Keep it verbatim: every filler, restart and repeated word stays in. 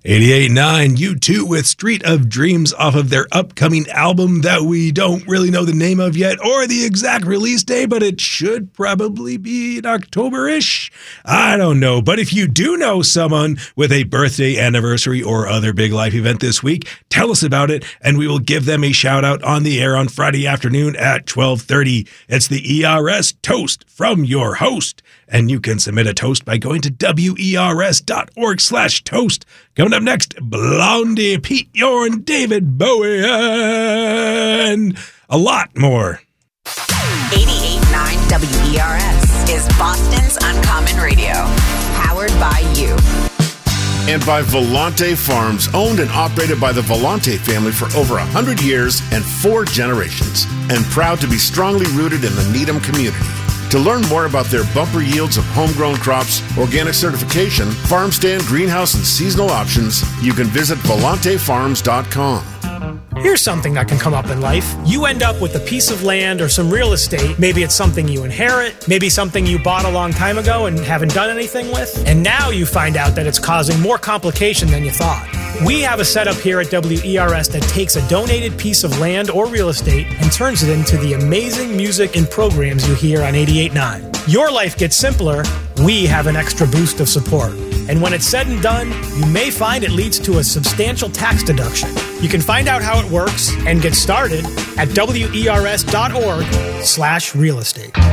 eighty-eight point nine, U two with Street of Dreams off of their upcoming album that we don't really know the name of yet or the exact release date, but it should probably be in October-ish. I don't know. But if you do know someone with a birthday, anniversary, or other big life event this week, tell us about it, and we will give them a shout out on the air on Friday afternoon at twelve thirty. It's the E R S Toast from your host. And you can submit a toast by going to W E R S dot org slash toast. Coming up next, Blondie, Pete Yorn, David Bowie, and a lot more. eighty-eight point nine W E R S is Boston's Uncommon Radio. Powered by you. And by Volante Farms, owned and operated by the Volante family for over one hundred years and four generations. And proud to be strongly rooted in the Needham community. To learn more about their bumper yields of homegrown crops, organic certification, farm stand, greenhouse, and seasonal options, you can visit volante farms dot com. Here's something that can come up in life. You end up with a piece of land or some real estate. Maybe it's something you inherit. Maybe something you bought a long time ago and haven't done anything with. And now you find out that it's causing more complication than you thought. We have a setup here at W E R S that takes a donated piece of land or real estate and turns it into the amazing music and programs you hear on eighty-eight point nine. Your life gets simpler. We have an extra boost of support. And when it's said and done, you may find it leads to a substantial tax deduction. You can find out how it works and get started at W E R S dot org slash real estate.